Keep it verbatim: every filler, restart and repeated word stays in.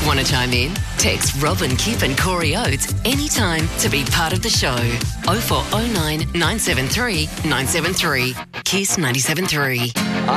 Want to chime in? Text Robin, Kip and Corey Oates anytime to be part of the show. oh four oh nine, nine seven three, nine seven three. Kiss ninety-seven point three.